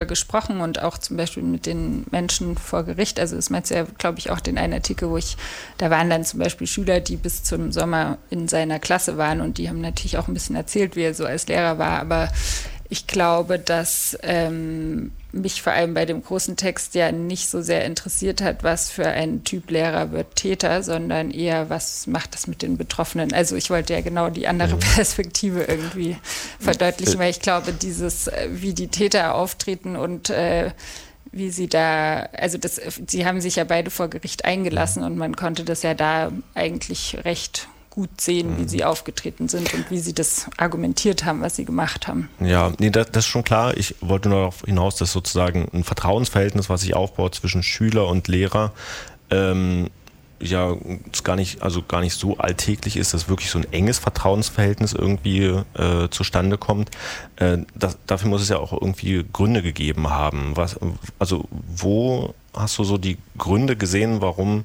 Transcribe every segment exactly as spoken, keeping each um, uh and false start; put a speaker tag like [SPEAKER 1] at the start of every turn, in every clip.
[SPEAKER 1] gesprochen und auch zum Beispiel mit den Menschen vor Gericht. Also das meinst du ja, glaube ich, auch den einen Artikel, wo ich, da waren dann zum Beispiel Schüler, die bis zum Sommer in seiner Klasse waren und die haben natürlich auch ein bisschen erzählt, wie er so als Lehrer war, aber ich glaube, dass ähm, mich vor allem bei dem großen Text ja nicht so sehr interessiert hat, was für ein Typ Lehrer wird Täter, sondern eher, was macht das mit den Betroffenen. Also ich wollte ja genau die andere Perspektive irgendwie verdeutlichen, weil ich glaube, dieses, wie die Täter auftreten und äh, wie sie da, also das, sie haben sich ja beide vor Gericht eingelassen und man konnte das ja da eigentlich recht gut sehen, wie sie aufgetreten sind und wie sie das argumentiert haben, was sie gemacht haben.
[SPEAKER 2] Ja, nee, das, das ist schon klar. Ich wollte nur darauf hinaus, dass sozusagen ein Vertrauensverhältnis, was sich aufbaut zwischen Schüler und Lehrer, ähm, ja, gar nicht, also gar nicht so alltäglich ist, dass wirklich so ein enges Vertrauensverhältnis irgendwie äh, zustande kommt. Äh, das, dafür muss es ja auch irgendwie Gründe gegeben haben. Was, also wo hast du so die Gründe gesehen, warum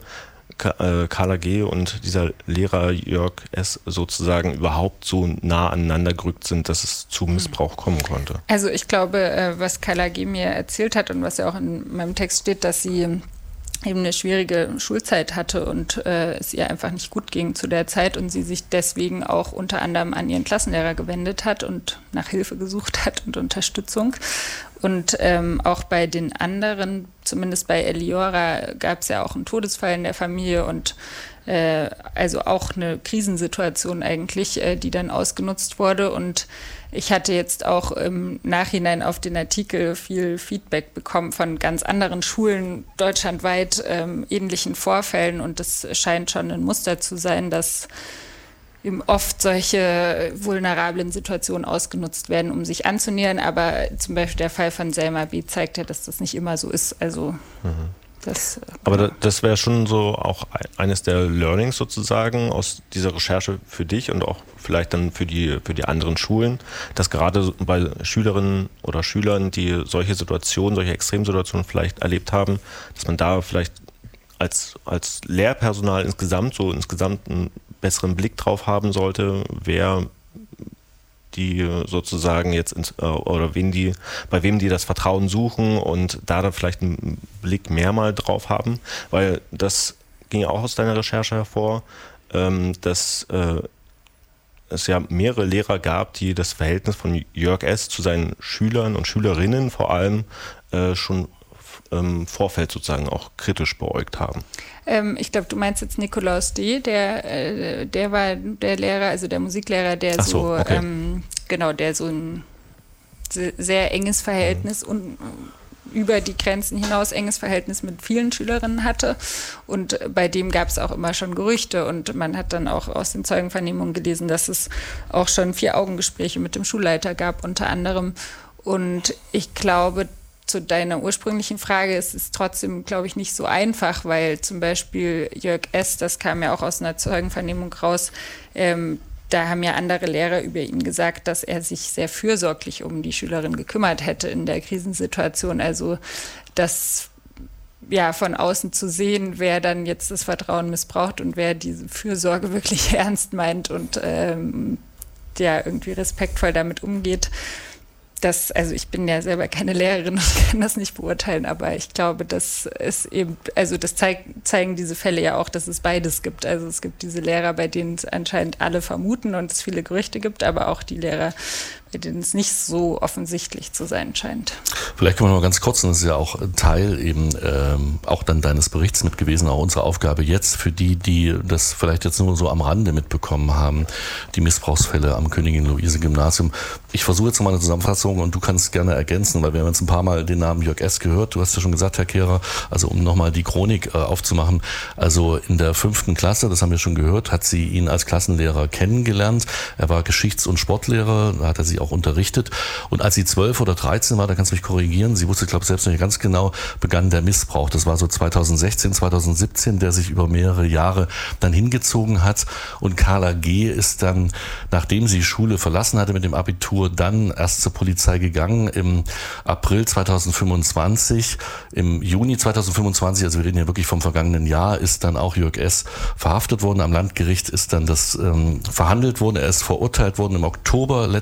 [SPEAKER 2] Carla G. und dieser Lehrer Jörg S. sozusagen überhaupt so nah aneinander gerückt sind, dass es zu Missbrauch kommen konnte?
[SPEAKER 1] Also ich glaube, was Carla G. mir erzählt hat und was ja auch in meinem Text steht, dass sie eben eine schwierige Schulzeit hatte und äh, es ihr einfach nicht gut ging zu der Zeit und sie sich deswegen auch unter anderem an ihren Klassenlehrer gewendet hat und nach Hilfe gesucht hat und Unterstützung. Und ähm, auch bei den anderen, zumindest bei Eliora, gab es ja auch einen Todesfall in der Familie und äh, also auch eine Krisensituation eigentlich, äh, die dann ausgenutzt wurde. Und ich hatte jetzt auch im Nachhinein auf den Artikel viel Feedback bekommen von ganz anderen Schulen deutschlandweit, ähm, ähnlichen Vorfällen. Und das scheint schon ein Muster zu sein, dass eben oft solche vulnerablen Situationen ausgenutzt werden, um sich anzunähern. Aber zum Beispiel der Fall von Selma B. zeigt ja, dass das nicht immer so ist. Also
[SPEAKER 2] mhm.
[SPEAKER 1] das,
[SPEAKER 2] Aber genau. das wäre schon so auch eines der Learnings sozusagen aus dieser Recherche für dich und auch vielleicht dann für die, für die anderen Schulen, dass gerade bei Schülerinnen oder Schülern, die solche Situationen, solche Extremsituationen vielleicht erlebt haben, dass man da vielleicht als, als Lehrpersonal insgesamt so insgesamt ein besseren Blick drauf haben sollte, wer die sozusagen jetzt ins, äh, oder wen die, bei wem die das Vertrauen suchen und da dann vielleicht einen Blick mehr mal drauf haben, weil das ging ja auch aus deiner Recherche hervor, ähm, dass äh, es ja mehrere Lehrer gab, die das Verhältnis von Jörg S. zu seinen Schülern und Schülerinnen vor allem äh, schon im Vorfeld sozusagen auch kritisch beäugt haben.
[SPEAKER 1] Ähm, ich glaube, du meinst jetzt Nikolaus D., der, äh, der war der Lehrer, also der Musiklehrer, der
[SPEAKER 2] Ach so,
[SPEAKER 1] so,
[SPEAKER 2] okay.
[SPEAKER 1] ähm, genau, der so ein sehr enges Verhältnis mhm. und über die Grenzen hinaus enges Verhältnis mit vielen Schülerinnen hatte. Und bei dem gab es auch immer schon Gerüchte. Und man hat dann auch aus den Zeugenvernehmungen gelesen, dass es auch schon Vier-Augen-Gespräche mit dem Schulleiter gab, unter anderem. Und ich glaube, zu deiner ursprünglichen Frage, es ist trotzdem, glaube ich, nicht so einfach, weil zum Beispiel Jörg S., das kam ja auch aus einer Zeugenvernehmung raus, ähm, da haben ja andere Lehrer über ihn gesagt, dass er sich sehr fürsorglich um die Schülerin gekümmert hätte in der Krisensituation. Also das ja von außen zu sehen, wer dann jetzt das Vertrauen missbraucht und wer diese Fürsorge wirklich ernst meint und ähm, ja irgendwie respektvoll damit umgeht. Das, also ich bin ja selber keine Lehrerin und kann das nicht beurteilen, aber ich glaube, dass es eben, also das zeig, zeigen diese Fälle ja auch, dass es beides gibt. Also es gibt diese Lehrer, bei denen es anscheinend alle vermuten und es viele Gerüchte gibt, aber auch die Lehrer, bei denen es nicht so offensichtlich zu sein scheint.
[SPEAKER 3] Vielleicht können wir noch ganz kurz, und das ist ja auch Teil eben ähm, auch dann deines Berichts mit gewesen, auch unsere Aufgabe jetzt für die, die das vielleicht jetzt nur so am Rande mitbekommen haben, die Missbrauchsfälle am Königin-Luise-Gymnasium. Ich versuche jetzt noch mal eine Zusammenfassung und du kannst gerne ergänzen, weil wir haben jetzt ein paar Mal den Namen Jörg S. gehört. Du hast ja schon gesagt, Herr Kehrer, also um nochmal die Chronik äh, aufzumachen. Also in der fünften Klasse, das haben wir schon gehört, hat sie ihn als Klassenlehrer kennengelernt. Er war Geschichts- und Sportlehrer, da hat er sie auch unterrichtet. Und als sie zwölf oder dreizehn war, da kannst du mich korrigieren, sie wusste, glaube ich, selbst nicht ganz genau, begann der Missbrauch. Das war so zweitausendsechzehn, zweitausendsiebzehn, der sich über mehrere Jahre dann hingezogen hat. Und Carla G. ist dann, nachdem sie Schule verlassen hatte mit dem Abitur, dann erst zur Polizei gegangen im April zweitausendfünfundzwanzig. Im Juni zweitausendfünfundzwanzig, also wir reden ja wirklich vom vergangenen Jahr, ist dann auch Jörg S. verhaftet worden. Am Landgericht ist dann das ähm, verhandelt worden. Er ist verurteilt worden im Oktober letzten Jahres.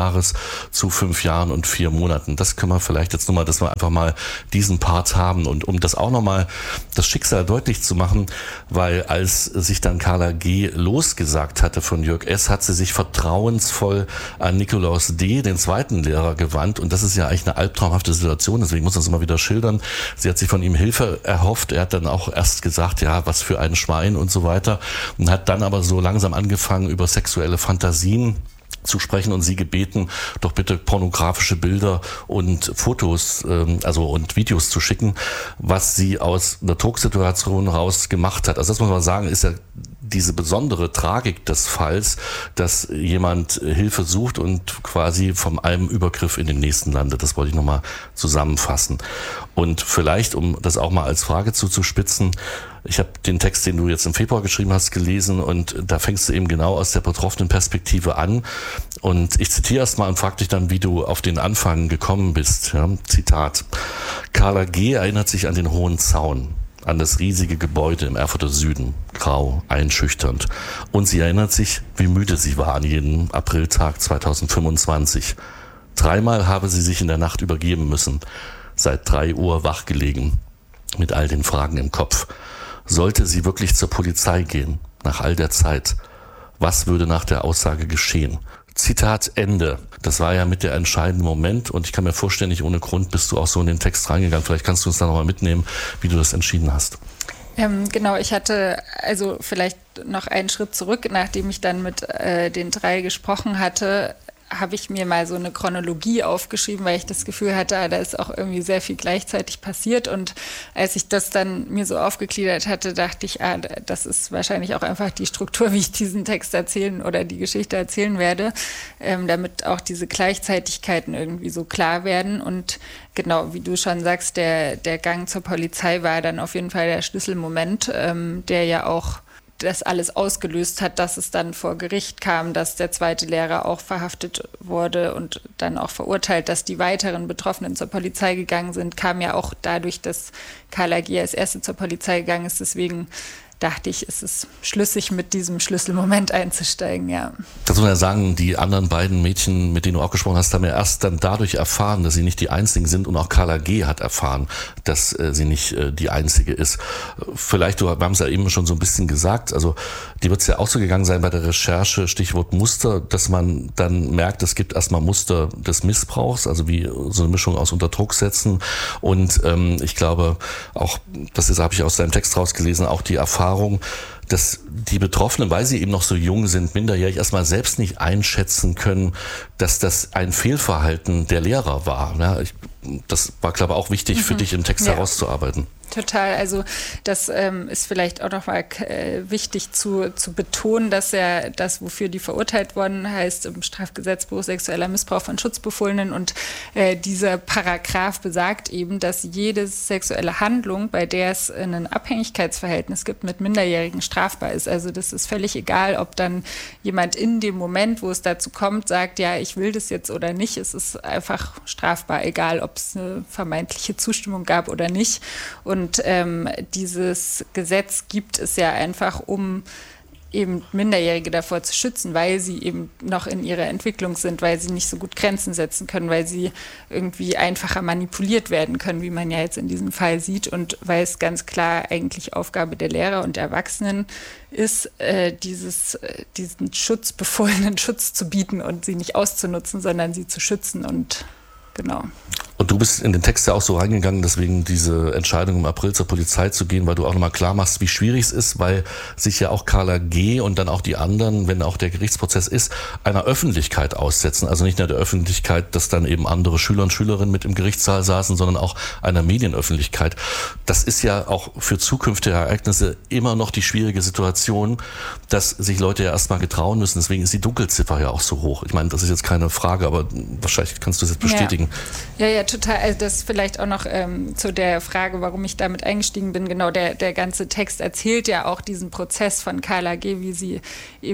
[SPEAKER 3] Jahres zu fünf Jahren und vier Monaten. Das können wir vielleicht jetzt nochmal, dass wir einfach mal diesen Part haben und um das auch nochmal das Schicksal deutlich zu machen, weil als sich dann Carla G. losgesagt hatte von Jörg S., hat sie sich vertrauensvoll an Nikolaus D., den zweiten Lehrer, gewandt und das ist ja eigentlich eine albtraumhafte Situation, deswegen muss man es immer wieder schildern. Sie hat sich von ihm Hilfe erhofft, er hat dann auch erst gesagt, ja, was für ein Schwein und so weiter und hat dann aber so langsam angefangen, über sexuelle Fantasien zu sprechen und sie gebeten, doch bitte pornografische Bilder und Fotos, ähm, also und Videos zu schicken, was sie aus einer Drucksituation raus gemacht hat. Also das muss man sagen, ist ja diese besondere Tragik des Falls, dass jemand Hilfe sucht und quasi von einem Übergriff in den nächsten landet. Das wollte ich nochmal zusammenfassen. Und vielleicht, um das auch mal als Frage zuzuspitzen, ich habe den Text, den du jetzt im Februar geschrieben hast, gelesen und da fängst du eben genau aus der betroffenen Perspektive an. Und ich zitiere erst mal und frage dich dann, wie du auf den Anfang gekommen bist. Ja, Zitat. Carla G. erinnert sich an den hohen Zaun, an das riesige Gebäude im Erfurter Süden, grau, einschüchternd. Und sie erinnert sich, wie müde sie war an jedem Apriltag zweitausendfünfundzwanzig. Dreimal habe sie sich in der Nacht übergeben müssen, seit drei Uhr wachgelegen, mit all den Fragen im Kopf. Sollte sie wirklich zur Polizei gehen, nach all der Zeit? Was würde nach der Aussage geschehen? Zitat Ende. Das war ja mit der entscheidende Moment und ich kann mir vorstellen, nicht ohne Grund bist du auch so in den Text reingegangen. Vielleicht kannst du uns da nochmal mitnehmen, wie du das entschieden hast.
[SPEAKER 1] Ähm, genau, ich hatte also vielleicht noch einen Schritt zurück, nachdem ich dann mit äh, den drei gesprochen hatte, habe ich mir mal so eine Chronologie aufgeschrieben, weil ich das Gefühl hatte, da ist auch irgendwie sehr viel gleichzeitig passiert. Und als ich das dann mir so aufgegliedert hatte, dachte ich, ah, das ist wahrscheinlich auch einfach die Struktur, wie ich diesen Text erzählen oder die Geschichte erzählen werde, ähm, damit auch diese Gleichzeitigkeiten irgendwie so klar werden. Und genau, wie du schon sagst, der, der Gang zur Polizei war dann auf jeden Fall der Schlüsselmoment, ähm, der ja auch das alles ausgelöst hat, dass es dann vor Gericht kam, dass der zweite Lehrer auch verhaftet wurde und dann auch verurteilt, dass die weiteren Betroffenen zur Polizei gegangen sind, kam ja auch dadurch, dass Carla G. als erste zur Polizei gegangen ist. Deswegen dachte ich, es ist schlüssig, mit diesem Schlüsselmoment einzusteigen, ja.
[SPEAKER 3] Das muss man ja sagen, die anderen beiden Mädchen, mit denen du auch gesprochen hast, haben ja erst dann dadurch erfahren, dass sie nicht die Einzigen sind und auch Carla G. hat erfahren, dass äh, sie nicht äh, die Einzige ist. Vielleicht, du, wir haben es ja eben schon so ein bisschen gesagt, also die wird es ja auch so gegangen sein bei der Recherche, Stichwort Muster, dass man dann merkt, es gibt erstmal Muster des Missbrauchs, also wie so eine Mischung aus Unterdruck setzen und ähm, ich glaube auch, das ist, habe ich aus deinem Text rausgelesen, auch die Erfahrung, dass die Betroffenen, weil sie eben noch so jung sind, minderjährig, erstmal selbst nicht einschätzen können, dass das ein Fehlverhalten der Lehrer war. Ja, ich, das war, glaube ich, auch wichtig mhm. für dich im Text ja. herauszuarbeiten.
[SPEAKER 1] Total, also das ähm, ist vielleicht auch nochmal äh, wichtig zu, zu betonen, dass er das, wofür die verurteilt worden, heißt im Strafgesetzbuch sexueller Missbrauch von Schutzbefohlenen und äh, dieser Paragraph besagt eben, dass jede sexuelle Handlung, bei der es ein Abhängigkeitsverhältnis gibt, mit Minderjährigen strafbar ist. Also das ist völlig egal, ob dann jemand in dem Moment, wo es dazu kommt, sagt, ja, ich will das jetzt oder nicht, es ist einfach strafbar, egal ob es eine vermeintliche Zustimmung gab oder nicht. Und Und ähm, dieses Gesetz gibt es ja einfach, um eben Minderjährige davor zu schützen, weil sie eben noch in ihrer Entwicklung sind, weil sie nicht so gut Grenzen setzen können, weil sie irgendwie einfacher manipuliert werden können, wie man ja jetzt in diesem Fall sieht und weil es ganz klar eigentlich Aufgabe der Lehrer und der Erwachsenen ist, äh, dieses, äh, diesen schutzbefohlenen Schutz zu bieten und sie nicht auszunutzen, sondern sie zu schützen und genau.
[SPEAKER 3] Und du bist in den Text ja auch so reingegangen, deswegen diese Entscheidung im April zur Polizei zu gehen, weil du auch nochmal klar machst, wie schwierig es ist, weil sich ja auch Carla G. und dann auch die anderen, wenn auch der Gerichtsprozess ist, einer Öffentlichkeit aussetzen. Also nicht nur der Öffentlichkeit, dass dann eben andere Schüler und Schülerinnen mit im Gerichtssaal saßen, sondern auch einer Medienöffentlichkeit. Das ist ja auch für zukünftige Ereignisse immer noch die schwierige Situation, dass sich Leute ja erstmal getrauen müssen. Deswegen ist die Dunkelziffer ja auch so hoch. Ich meine, das ist jetzt keine Frage, aber wahrscheinlich kannst du es jetzt bestätigen.
[SPEAKER 1] Ja, ja, ja, total. Also das vielleicht auch noch ähm, zu der Frage, warum ich damit eingestiegen bin. Genau, der, der ganze Text erzählt ja auch diesen Prozess von Carla G., wie sie eben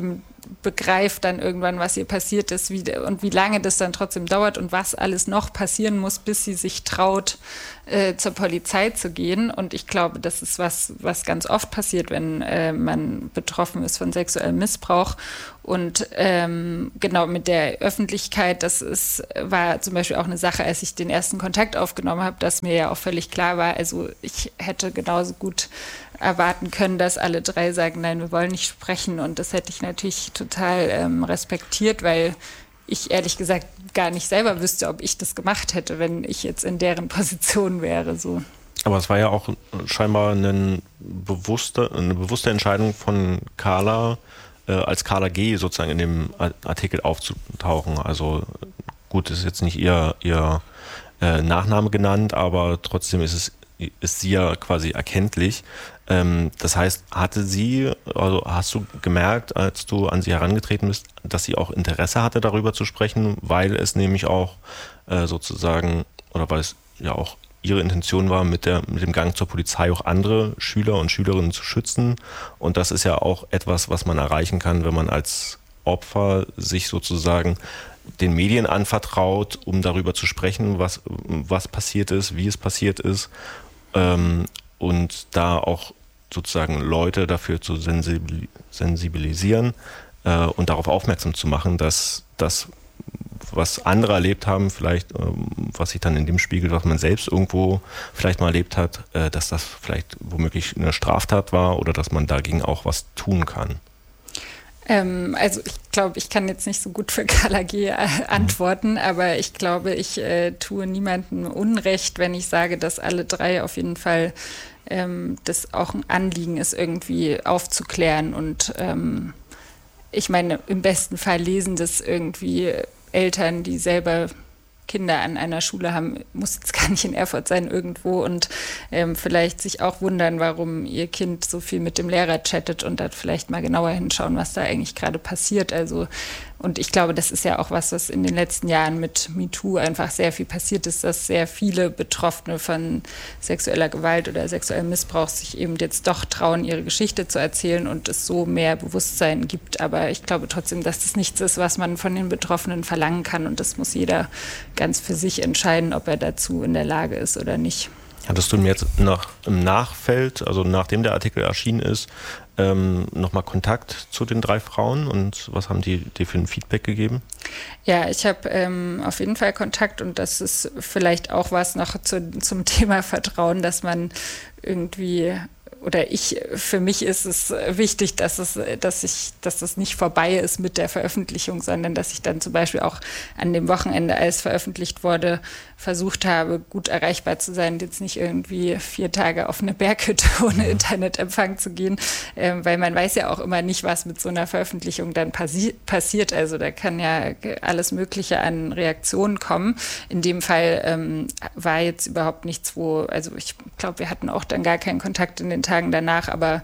[SPEAKER 1] begreift dann irgendwann, was ihr passiert ist wie, und wie lange das dann trotzdem dauert und was alles noch passieren muss, bis sie sich traut, äh, zur Polizei zu gehen. Und ich glaube, das ist was, was ganz oft passiert, wenn äh, man betroffen ist von sexuellem Missbrauch. Und ähm, genau mit der Öffentlichkeit, das ist, war zum Beispiel auch eine Sache, als ich den ersten Kontakt aufgenommen habe, dass mir ja auch völlig klar war, also ich hätte genauso gut erwarten können, dass alle drei sagen, nein, wir wollen nicht sprechen. Und das hätte ich natürlich total ähm, respektiert, weil ich ehrlich gesagt gar nicht selber wüsste, ob ich das gemacht hätte, wenn ich jetzt in deren Position wäre. So.
[SPEAKER 2] Aber es war ja auch scheinbar eine bewusste, eine bewusste Entscheidung von Carla, äh, als Carla G. sozusagen in dem Artikel aufzutauchen. Also gut, es ist jetzt nicht ihr, ihr äh, Nachname genannt, aber trotzdem ist es ist sie ja quasi erkenntlich. Ähm, das heißt, hatte sie, also hast du gemerkt, als du an sie herangetreten bist, dass sie auch Interesse hatte, darüber zu sprechen, weil es nämlich auch äh, sozusagen, oder weil es ja auch ihre Intention war, mit, der, mit dem Gang zur Polizei auch andere Schüler und Schülerinnen zu schützen. Und das ist ja auch etwas, was man erreichen kann, wenn man als Opfer sich sozusagen den Medien anvertraut, um darüber zu sprechen, was, was passiert ist, wie es passiert ist, ähm, und da auch sozusagen Leute dafür zu sensibil- sensibilisieren äh, und darauf aufmerksam zu machen, dass das, was andere erlebt haben, vielleicht, ähm, was sich dann in dem spiegelt, was man selbst irgendwo vielleicht mal erlebt hat, äh, dass das vielleicht womöglich eine Straftat war oder dass man dagegen auch was tun kann.
[SPEAKER 1] Ähm, also ich glaube, ich kann jetzt nicht so gut für Carla G. Äh, antworten, aber ich glaube, ich äh, tue niemandem Unrecht, wenn ich sage, dass alle drei auf jeden Fall ähm, das auch ein Anliegen ist, irgendwie aufzuklären. Und ähm, ich meine, im besten Fall lesen das irgendwie Eltern, die selber Kinder an einer Schule haben, muss jetzt gar nicht in Erfurt sein, irgendwo, und ähm, vielleicht sich auch wundern, warum ihr Kind so viel mit dem Lehrer chattet und dann vielleicht mal genauer hinschauen, was da eigentlich gerade passiert. Also, und ich glaube, das ist ja auch was, was in den letzten Jahren mit MeToo einfach sehr viel passiert ist, dass sehr viele Betroffene von sexueller Gewalt oder sexuellem Missbrauch sich eben jetzt doch trauen, ihre Geschichte zu erzählen und es so mehr Bewusstsein gibt. Aber ich glaube trotzdem, dass das nichts ist, was man von den Betroffenen verlangen kann, und das muss jeder ganz für sich entscheiden, ob er dazu in der Lage ist oder nicht.
[SPEAKER 2] Hattest du mir jetzt nach, im Nachfeld, also nachdem der Artikel erschienen ist, ähm, nochmal Kontakt zu den drei Frauen, und was haben die dir für ein Feedback gegeben?
[SPEAKER 1] Ja, ich habe ähm, auf jeden Fall Kontakt, und das ist vielleicht auch was noch zu, zum Thema Vertrauen, dass man irgendwie, oder ich, für mich ist es wichtig, dass es, dass ich, dass das nicht vorbei ist mit der Veröffentlichung, sondern dass ich dann zum Beispiel auch an dem Wochenende, als veröffentlicht wurde, versucht habe, gut erreichbar zu sein, jetzt nicht irgendwie vier Tage auf eine Berghütte ohne Internetempfang zu gehen, ähm, weil man weiß ja auch immer nicht, was mit so einer Veröffentlichung dann passi- passiert. Also da kann ja alles Mögliche an Reaktionen kommen. In dem Fall ähm, war jetzt überhaupt nichts, wo, also ich glaube, wir hatten auch dann gar keinen Kontakt in den Tagen danach, aber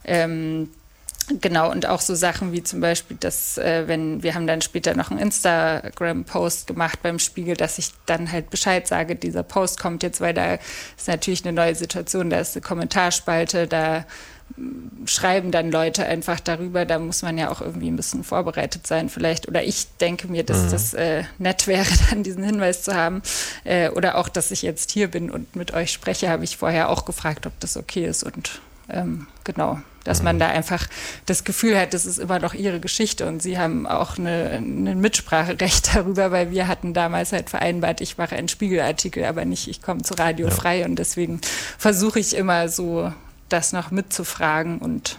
[SPEAKER 1] ähm, genau, und auch so Sachen wie zum Beispiel, dass äh, wenn, wir haben dann später noch einen Instagram-Post gemacht beim Spiegel, dass ich dann halt Bescheid sage, dieser Post kommt jetzt, weil da ist natürlich eine neue Situation, da ist eine Kommentarspalte, da schreiben dann Leute einfach darüber, da muss man ja auch irgendwie ein bisschen vorbereitet sein vielleicht, oder ich denke mir, dass mhm. das äh, nett wäre, dann diesen Hinweis zu haben, äh, oder auch, dass ich jetzt hier bin und mit euch spreche, habe ich vorher auch gefragt, ob das okay ist, und ähm, genau, dass man da einfach das Gefühl hat, das ist immer noch ihre Geschichte, und sie haben auch eine, ein Mitspracherecht darüber, weil wir hatten damals halt vereinbart, ich mache einen Spiegelartikel, aber nicht, ich komme zu Radio ja. frei, und deswegen versuche ich immer so, das noch mitzufragen und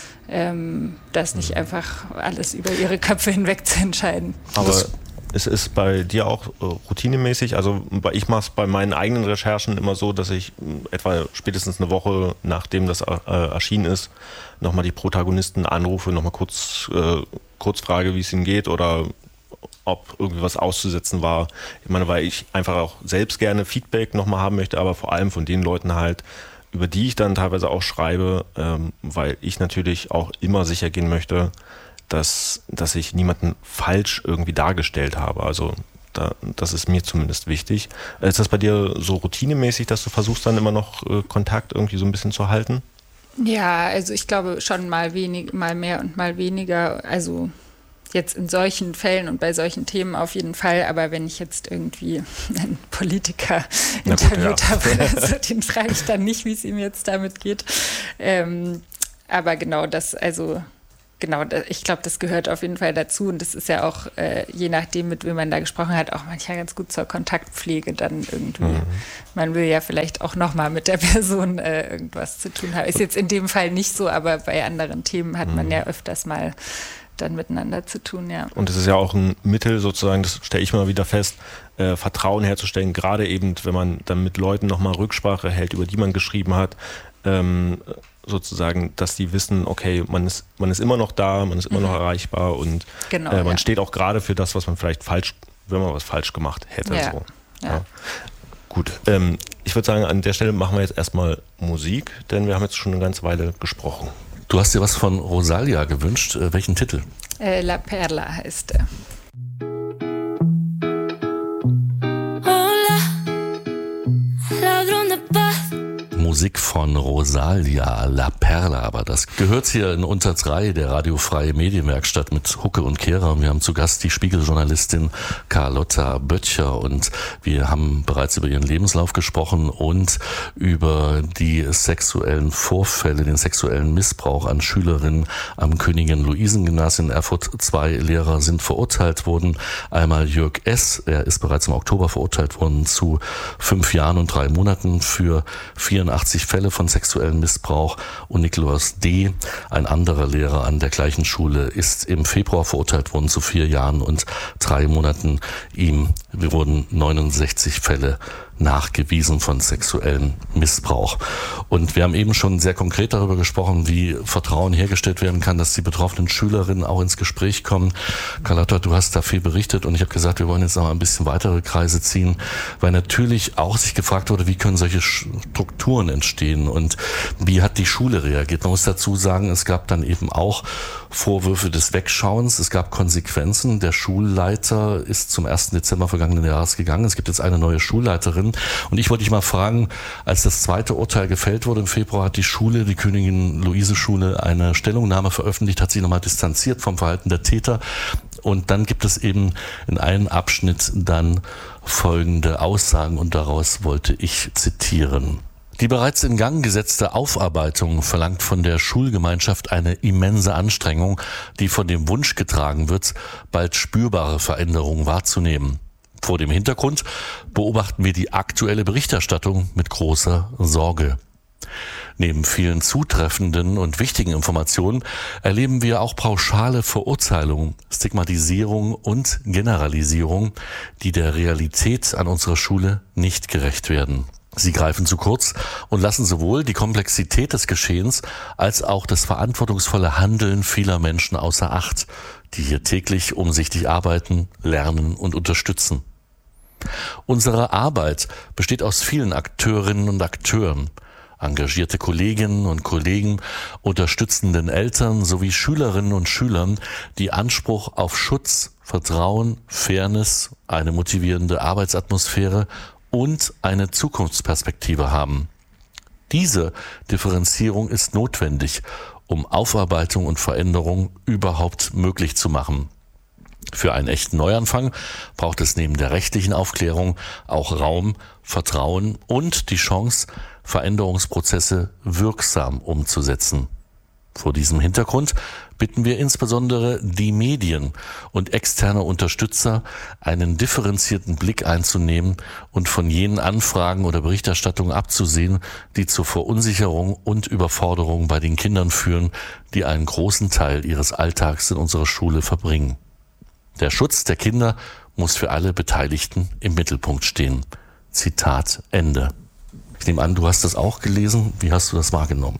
[SPEAKER 1] ähm, das nicht einfach alles über ihre Köpfe hinweg zu entscheiden.
[SPEAKER 2] Aber es ist bei dir auch äh, routinemäßig, also ich mache es bei meinen eigenen Recherchen immer so, dass ich etwa spätestens eine Woche, nachdem das äh, erschienen ist, nochmal die Protagonisten anrufe, nochmal kurz, äh, kurz frage, wie es ihnen geht oder ob irgendwie was auszusetzen war. Ich meine, weil ich einfach auch selbst gerne Feedback nochmal haben möchte, aber vor allem von den Leuten halt, über die ich dann teilweise auch schreibe, ähm, weil ich natürlich auch immer sicher gehen möchte, dass, dass ich niemanden falsch irgendwie dargestellt habe. Also da, das ist mir zumindest wichtig. Ist das bei dir so routinemäßig, dass du versuchst dann immer noch äh, Kontakt irgendwie so ein bisschen zu halten?
[SPEAKER 1] Ja, also ich glaube schon mal wenig, mal mehr und mal weniger. Also Jetzt in solchen Fällen und bei solchen Themen auf jeden Fall, aber wenn ich jetzt irgendwie einen Politiker interviewt ja. habe, also den frage ich dann nicht, wie es ihm jetzt damit geht. Ähm, aber genau das, also genau, ich glaube, das gehört auf jeden Fall dazu und das ist ja auch, äh, je nachdem, mit wem man da gesprochen hat, auch manchmal ganz gut zur Kontaktpflege dann irgendwie. Mhm. Man will ja vielleicht auch nochmal mit der Person äh, irgendwas zu tun haben. Ist jetzt in dem Fall nicht so, aber bei anderen Themen hat mhm. man ja öfters mal dann miteinander zu tun, ja.
[SPEAKER 2] Und es ist ja auch ein Mittel sozusagen, das stelle ich mal wieder fest, äh, Vertrauen herzustellen, gerade eben, wenn man dann mit Leuten nochmal Rücksprache hält, über die man geschrieben hat, ähm, sozusagen, dass die wissen, okay, man ist, man ist immer noch da, man ist immer mhm. noch erreichbar und
[SPEAKER 1] genau,
[SPEAKER 2] äh, man
[SPEAKER 1] ja.
[SPEAKER 2] steht auch gerade für das, was man vielleicht falsch, wenn man was falsch gemacht hätte.
[SPEAKER 1] Ja.
[SPEAKER 2] So.
[SPEAKER 1] Ja.
[SPEAKER 2] Ja. Gut, ähm, ich würde sagen, an der Stelle machen wir jetzt erstmal Musik, denn wir haben jetzt schon eine ganze Weile gesprochen.
[SPEAKER 3] Du hast dir was von Rosalia gewünscht. Äh, welchen Titel?
[SPEAKER 1] Äh, La Perla heißt er.
[SPEAKER 3] Musik von Rosalia, La Perla, aber das gehört hier in Unter drei, der radiofreie Medienwerkstatt mit Hucke und Kehrer. Wir haben zu Gast die Spiegeljournalistin Carlotta Böttcher und wir haben bereits über ihren Lebenslauf gesprochen und über die sexuellen Vorfälle, den sexuellen Missbrauch an Schülerinnen am Königin-Luisen-Gymnasium in Erfurt. Zwei Lehrer sind verurteilt worden. Einmal Jörg S., er ist bereits im Oktober verurteilt worden zu fünf Jahren und drei Monaten für vierundachtzig Fälle von sexuellem Missbrauch und Nikolaus D., ein anderer Lehrer an der gleichen Schule, ist im Februar verurteilt worden zu vier Jahren und drei Monaten. Ihm wurden neunundsechzig Fälle nachgewiesen von sexuellem Missbrauch. Und wir haben eben schon sehr konkret darüber gesprochen, wie Vertrauen hergestellt werden kann, dass die betroffenen Schülerinnen auch ins Gespräch kommen. Carlotta, du hast da viel berichtet und ich habe gesagt, wir wollen jetzt noch ein bisschen weitere Kreise ziehen, weil natürlich auch sich gefragt wurde, wie können solche Strukturen entstehen und wie hat die Schule reagiert. Man muss dazu sagen, es gab dann eben auch Vorwürfe des Wegschauens, es gab Konsequenzen. Der Schulleiter ist zum ersten Dezember vergangenen Jahres gegangen. Es gibt jetzt eine neue Schulleiterin. Und ich wollte dich mal fragen, als das zweite Urteil gefällt wurde im Februar, hat die Schule, die Königin-Luise-Schule, eine Stellungnahme veröffentlicht, hat sich nochmal distanziert vom Verhalten der Täter. Und dann gibt es eben in einem Abschnitt dann folgende Aussagen und daraus wollte ich zitieren. Die bereits in Gang gesetzte Aufarbeitung verlangt von der Schulgemeinschaft eine immense Anstrengung, die von dem Wunsch getragen wird, bald spürbare Veränderungen wahrzunehmen. Vor dem Hintergrund beobachten wir die aktuelle Berichterstattung mit großer Sorge. Neben vielen zutreffenden und wichtigen Informationen erleben wir auch pauschale Verurteilung, Stigmatisierung und Generalisierung, die der Realität an unserer Schule nicht gerecht werden. Sie greifen zu kurz und lassen sowohl die Komplexität des Geschehens als auch das verantwortungsvolle Handeln vieler Menschen außer Acht, die hier täglich umsichtig arbeiten, lernen und unterstützen. Unsere Arbeit besteht aus vielen Akteurinnen und Akteuren, engagierte Kolleginnen und Kollegen, unterstützenden Eltern sowie Schülerinnen und Schülern, die Anspruch auf Schutz, Vertrauen, Fairness, eine motivierende Arbeitsatmosphäre und eine Zukunftsperspektive haben. Diese Differenzierung ist notwendig, um Aufarbeitung und Veränderung überhaupt möglich zu machen. Für einen echten Neuanfang braucht es neben der rechtlichen Aufklärung auch Raum, Vertrauen und die Chance, Veränderungsprozesse wirksam umzusetzen. Vor diesem Hintergrund bitten wir insbesondere die Medien und externe Unterstützer, einen differenzierten Blick einzunehmen und von jenen Anfragen oder Berichterstattungen abzusehen, die zur Verunsicherung und Überforderung bei den Kindern führen, die einen großen Teil ihres Alltags in unserer Schule verbringen. Der Schutz der Kinder muss für alle Beteiligten im Mittelpunkt stehen. Zitat Ende. Ich nehme an, du hast das auch gelesen. Wie hast du das wahrgenommen?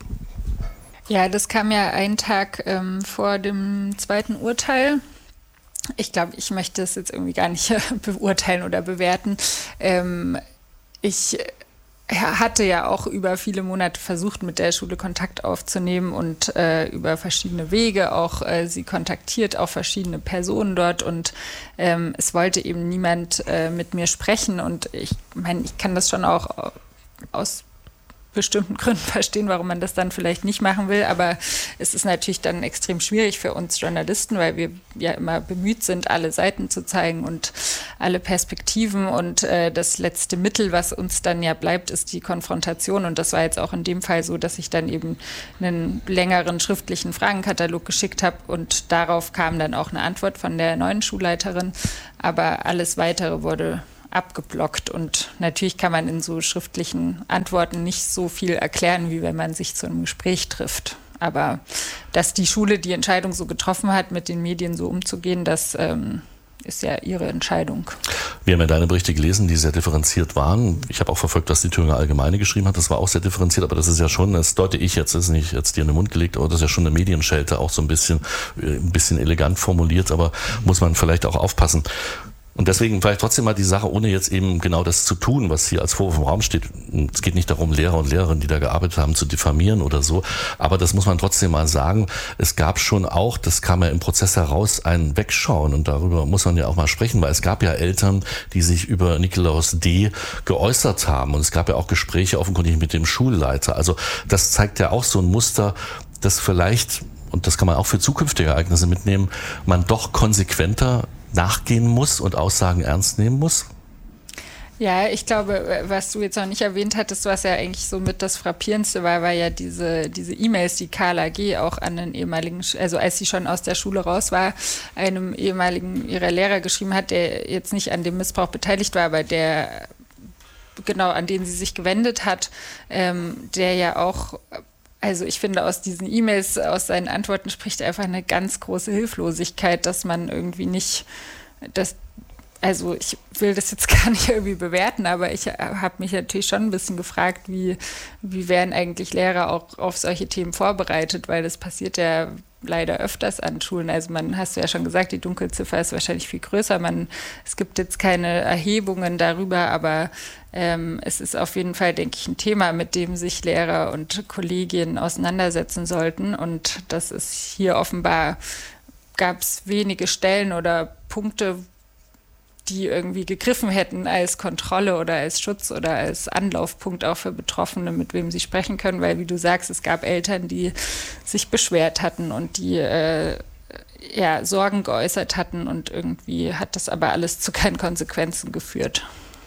[SPEAKER 1] Ja, das kam ja einen Tag ähm, vor dem zweiten Urteil. Ich glaube, ich möchte es jetzt irgendwie gar nicht beurteilen oder bewerten. Ähm, ich hatte ja auch über viele Monate versucht, mit der Schule Kontakt aufzunehmen und äh, über verschiedene Wege auch äh, sie kontaktiert, auch verschiedene Personen dort und ähm, es wollte eben niemand äh, mit mir sprechen und ich meine, ich kann das schon auch aus bestimmten Gründen verstehen, warum man das dann vielleicht nicht machen will, aber es ist natürlich dann extrem schwierig für uns Journalisten, weil wir ja immer bemüht sind, alle Seiten zu zeigen und alle Perspektiven und äh, das letzte Mittel, was uns dann ja bleibt, ist die Konfrontation und das war jetzt auch in dem Fall so, dass ich dann eben einen längeren schriftlichen Fragenkatalog geschickt habe und darauf kam dann auch eine Antwort von der neuen Schulleiterin, aber alles Weitere wurde abgeblockt und natürlich kann man in so schriftlichen Antworten nicht so viel erklären, wie wenn man sich zu einem Gespräch trifft. Aber dass die Schule die Entscheidung so getroffen hat, mit den Medien so umzugehen, das ähm, ist ja ihre Entscheidung.
[SPEAKER 3] Wir haben ja deine Berichte gelesen, die sehr differenziert waren. Ich habe auch verfolgt, was die Thüringer Allgemeine geschrieben hat. Das war auch sehr differenziert, aber das ist ja schon, das deute ich jetzt, das ist nicht jetzt dir in den Mund gelegt, aber das ist ja schon eine Medienschelte, auch so ein bisschen, ein bisschen elegant formuliert, aber muss man vielleicht auch aufpassen. Und deswegen vielleicht trotzdem mal die Sache, ohne jetzt eben genau das zu tun, was hier als Vorwurf im Raum steht. Es geht nicht darum, Lehrer und Lehrerinnen, die da gearbeitet haben, zu diffamieren oder so. Aber das muss man trotzdem mal sagen. Es gab schon auch, das kam ja im Prozess heraus, ein Wegschauen. Und darüber muss man ja auch mal sprechen, weil es gab ja Eltern, die sich über Nikolaus D. geäußert haben. Und es gab ja auch Gespräche offenkundig mit dem Schulleiter. Also das zeigt ja auch so ein Muster, das vielleicht, und das kann man auch für zukünftige Ereignisse mitnehmen, man doch konsequenter nachgehen muss und Aussagen ernst nehmen muss?
[SPEAKER 1] Ja, ich glaube, was du jetzt noch nicht erwähnt hattest, was ja eigentlich so mit das Frappierendste war, war ja diese diese E-Mails, die Carla G. auch an den ehemaligen, also als sie schon aus der Schule raus war, einem ehemaligen ihrer Lehrer geschrieben hat, der jetzt nicht an dem Missbrauch beteiligt war, aber der, genau, an den sie sich gewendet hat, ähm, der ja auch, also ich finde, aus diesen E-Mails, aus seinen Antworten spricht einfach eine ganz große Hilflosigkeit, dass man irgendwie nicht, das, also ich will das jetzt gar nicht irgendwie bewerten, aber ich habe mich natürlich schon ein bisschen gefragt, wie, wie werden eigentlich Lehrer auch auf solche Themen vorbereitet, weil das passiert ja leider öfters an Schulen. Also man, hast du ja schon gesagt, die Dunkelziffer ist wahrscheinlich viel größer. Man, es gibt jetzt keine Erhebungen darüber, aber ähm, es ist auf jeden Fall, denke ich, ein Thema, mit dem sich Lehrer und Kolleginnen auseinandersetzen sollten. Und das ist hier offenbar, gab es wenige Stellen oder Punkte, die irgendwie gegriffen hätten als Kontrolle oder als Schutz oder als Anlaufpunkt auch für Betroffene, mit wem sie sprechen können, weil, wie du sagst, es gab Eltern, die sich beschwert hatten und die äh, ja, Sorgen geäußert hatten und irgendwie hat das aber alles zu keinen Konsequenzen geführt.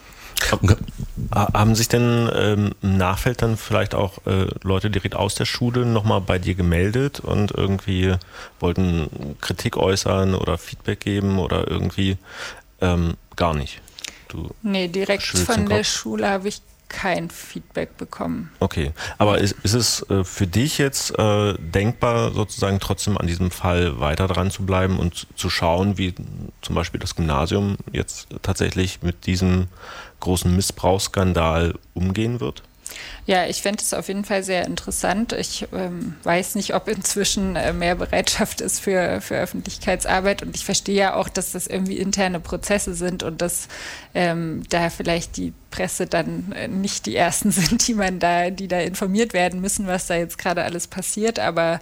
[SPEAKER 2] Haben sich denn ähm, im Nachfeld dann vielleicht auch äh, Leute direkt aus der Schule nochmal bei dir gemeldet und irgendwie wollten Kritik äußern oder Feedback geben oder irgendwie Ähm, gar nicht? Du
[SPEAKER 1] nee, direkt von der Schule habe ich kein Feedback bekommen.
[SPEAKER 2] Okay, aber ist, ist es äh, für dich jetzt äh, denkbar, sozusagen trotzdem an diesem Fall weiter dran zu bleiben und zu schauen, wie zum Beispiel das Gymnasium jetzt tatsächlich mit diesem großen Missbrauchsskandal umgehen wird?
[SPEAKER 1] Ja, ich fände es auf jeden Fall sehr interessant. Ich ähm, weiß nicht, ob inzwischen äh, mehr Bereitschaft ist für, für Öffentlichkeitsarbeit und ich verstehe ja auch, dass das irgendwie interne Prozesse sind und dass ähm, da vielleicht die Presse dann äh, nicht die ersten sind, die man da, die da informiert werden müssen, was da jetzt gerade alles passiert. Aber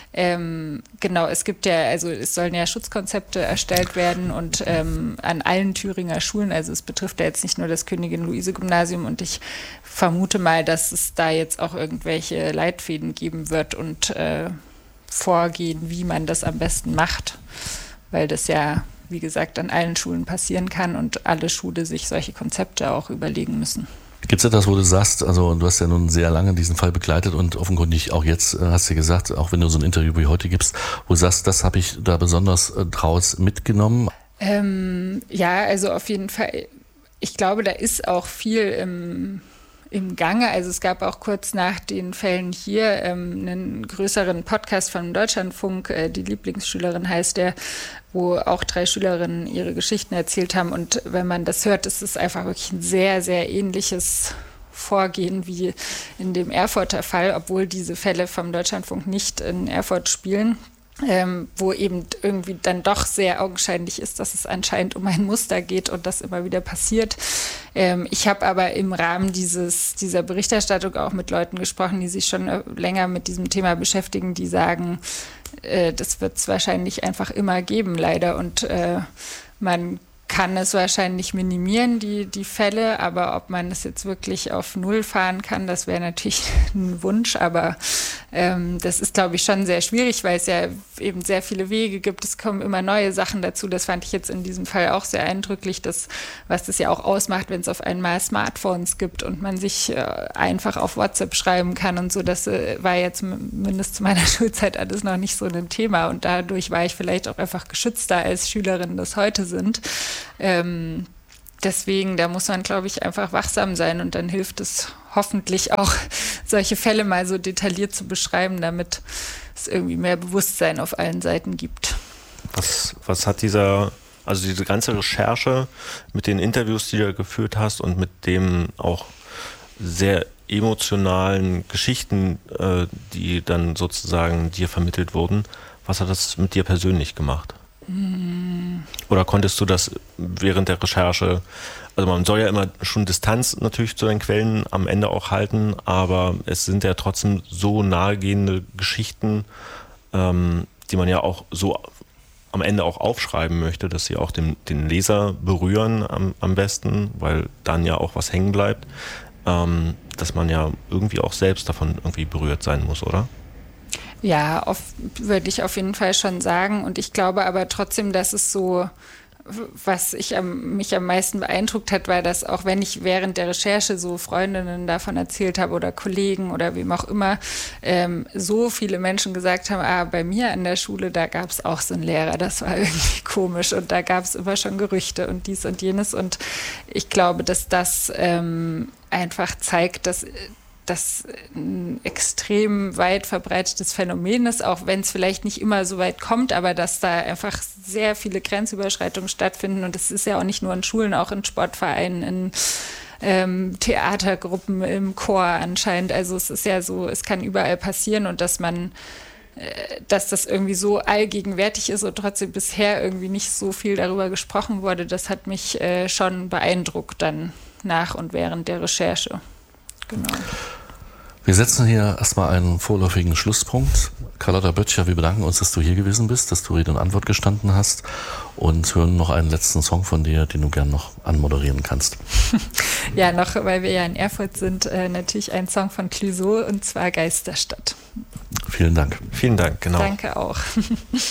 [SPEAKER 1] ähm, genau, es gibt ja, also es sollen ja Schutzkonzepte erstellt werden und ähm, an allen Thüringer Schulen, also es betrifft ja jetzt nicht nur das Königin-Luise-Gymnasium und ich vermute mal, dass es da jetzt auch irgendwelche Leitfäden geben wird und äh, vorgehen, wie man das am besten macht, weil das ja, wie gesagt, an allen Schulen passieren kann und alle Schulen sich solche Konzepte auch überlegen müssen.
[SPEAKER 3] Gibt es etwas, wo du sagst, also du hast ja nun sehr lange diesen Fall begleitet und offenkundig auch jetzt hast du gesagt, auch wenn du so ein Interview wie heute gibst, wo du sagst, das habe ich da besonders draus mitgenommen?
[SPEAKER 1] Ähm, ja, also auf jeden Fall, ich glaube, da ist auch viel im im Gange. Also es gab auch kurz nach den Fällen hier ähm, einen größeren Podcast vom Deutschlandfunk, äh, die Lieblingsschülerin heißt der, wo auch drei Schülerinnen ihre Geschichten erzählt haben. Und wenn man das hört, ist es einfach wirklich ein sehr, sehr ähnliches Vorgehen wie in dem Erfurter Fall, obwohl diese Fälle vom Deutschlandfunk nicht in Erfurt spielen. Ähm, wo eben irgendwie dann doch sehr augenscheinlich ist, dass es anscheinend um ein Muster geht und das immer wieder passiert. Ähm, ich habe aber im Rahmen dieses, dieser Berichterstattung auch mit Leuten gesprochen, die sich schon äh, länger mit diesem Thema beschäftigen, die sagen, äh, das wird es wahrscheinlich einfach immer geben, leider. Und äh, man kann es wahrscheinlich minimieren, die, die Fälle, aber ob man es jetzt wirklich auf Null fahren kann, das wäre natürlich ein Wunsch, aber ähm, das ist, glaube ich, schon sehr schwierig, weil es ja eben sehr viele Wege gibt, es kommen immer neue Sachen dazu, das fand ich jetzt in diesem Fall auch sehr eindrücklich, dass, was das ja auch ausmacht, wenn es auf einmal Smartphones gibt und man sich äh, einfach auf WhatsApp schreiben kann und so, das äh, war jetzt zumindest zu meiner Schulzeit alles noch nicht so ein Thema und dadurch war ich vielleicht auch einfach geschützter als Schülerinnen das heute sind. Ähm, deswegen, da muss man, glaube ich, einfach wachsam sein und dann hilft es hoffentlich auch, solche Fälle mal so detailliert zu beschreiben, damit es irgendwie mehr Bewusstsein auf allen Seiten gibt.
[SPEAKER 2] Was, was hat dieser, also diese ganze Recherche mit den Interviews, die du geführt hast und mit dem auch sehr emotionalen Geschichten, äh, die dann sozusagen dir vermittelt wurden, was hat das mit dir persönlich gemacht? Oder konntest du das während der Recherche, also man soll ja immer schon Distanz natürlich zu den Quellen am Ende auch halten, aber es sind ja trotzdem so nahegehende Geschichten, ähm, die man ja auch so am Ende auch aufschreiben möchte, dass sie auch den, den Leser berühren am, am besten, weil dann ja auch was hängen bleibt, ähm, dass man ja irgendwie auch selbst davon irgendwie berührt sein muss, oder?
[SPEAKER 1] Ja, auf, würde ich auf jeden Fall schon sagen. Und ich glaube aber trotzdem, dass es so, was ich am, mich am meisten beeindruckt hat, war, dass auch wenn ich während der Recherche so Freundinnen davon erzählt habe oder Kollegen oder wem auch immer, ähm, so viele Menschen gesagt haben, ah, bei mir an der Schule, da gab es auch so einen Lehrer, das war irgendwie komisch und da gab es immer schon Gerüchte und dies und jenes. Und ich glaube, dass das ähm, einfach zeigt, dass das ein extrem weit verbreitetes Phänomen ist, auch wenn es vielleicht nicht immer so weit kommt, aber dass da einfach sehr viele Grenzüberschreitungen stattfinden und das ist ja auch nicht nur in Schulen, auch in Sportvereinen, in ähm, Theatergruppen, im Chor anscheinend, also es ist ja so, es kann überall passieren und dass man äh, dass das irgendwie so allgegenwärtig ist und trotzdem bisher irgendwie nicht so viel darüber gesprochen wurde, das hat mich äh, schon beeindruckt dann nach und während der Recherche. Genau.
[SPEAKER 3] Wir setzen hier erstmal einen vorläufigen Schlusspunkt. Carlotta Böttcher, wir bedanken uns, dass du hier gewesen bist, dass du Rede und Antwort gestanden hast und hören noch einen letzten Song von dir, den du gern noch anmoderieren kannst.
[SPEAKER 1] Ja, noch, weil wir ja in Erfurt sind, äh, natürlich ein Song von Clouseau und zwar Geisterstadt.
[SPEAKER 3] Vielen Dank.
[SPEAKER 2] Vielen Dank, genau.
[SPEAKER 1] Danke auch.